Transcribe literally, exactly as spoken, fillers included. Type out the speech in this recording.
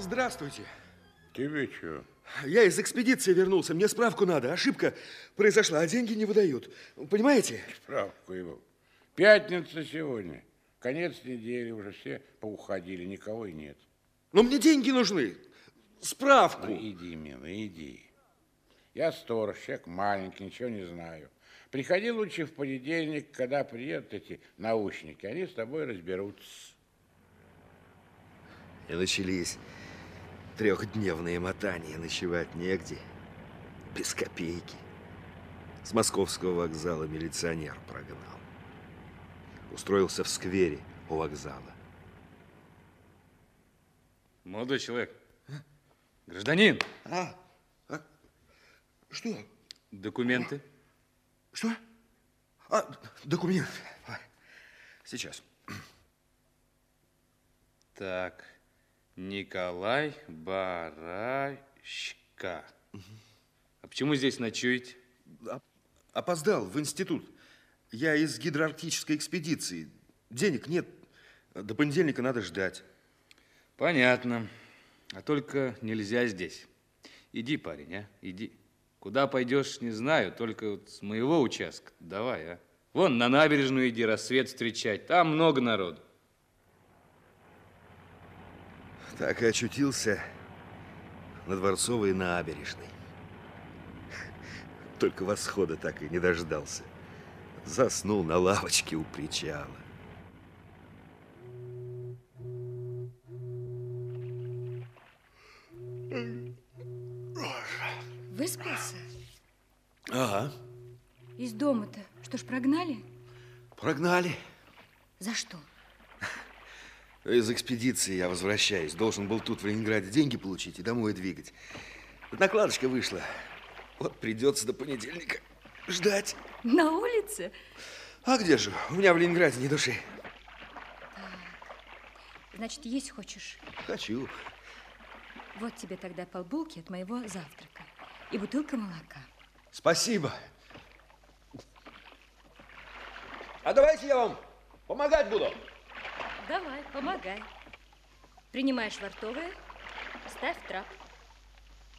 Здравствуйте. Тебе что? Я из экспедиции вернулся, мне справку надо. Ошибка произошла, а деньги не выдают. Понимаете? Справку его. Пятница сегодня. Конец недели, уже все поуходили, никого и нет. Но мне деньги нужны. Справку. Ну, иди, милый, иди. Я сторож, человек маленький, ничего не знаю. Приходи лучше в понедельник, когда приедут эти научники. Они с тобой разберутся. И начались трехдневные мотания. Ночевать негде. Без копейки. С московского вокзала милиционер прогнал. Устроился в сквере у вокзала. Молодой человек. А? Гражданин. А? А? Что? Документы. Что? А, документы. Сейчас. Так. Николай Барашка. Угу. А почему здесь ночуете? Опоздал в институт. Я из гидроарктической экспедиции. Денег нет. До понедельника надо ждать. Понятно. А только нельзя здесь. Иди, парень, а? Иди. Куда пойдешь, не знаю. Только вот с моего участка. Давай, а? Вон на набережную иди, рассвет встречать. Там много народу. Так и очутился на Дворцовой набережной. Только восхода так и не дождался. Заснул на лавочке у причала. Выспался? Ага. Из дома-то что ж, прогнали? Прогнали. За что? Из экспедиции я возвращаюсь. Должен был тут, в Ленинграде, деньги получить и домой двигать. Вот накладочка вышла. Вот придется до понедельника ждать. На улице? А где же? У меня в Ленинграде ни души. Так. Значит, есть хочешь? Хочу. Вот тебе тогда полбулки от моего завтрака. И бутылка молока. Спасибо. А давайте я вам помогать буду. Давай, помогай. Принимаешь швартовое, ставь трап.